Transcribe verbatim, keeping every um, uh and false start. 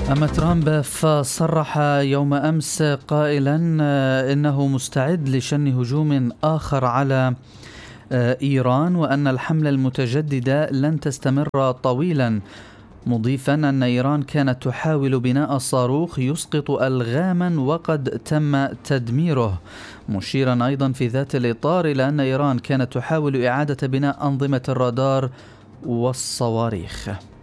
أما ترامب فصرح يوم أمس قائلا إنه مستعد لشن هجوم آخر على إيران، وأن الحملة المتجددة لن تستمر طويلا، مضيفا أن إيران كانت تحاول بناء صاروخ يسقط ألغاما وقد تم تدميره، مشيرا أيضا في ذات الإطار إلى أن إيران كانت تحاول إعادة بناء أنظمة الرادار والصواريخ.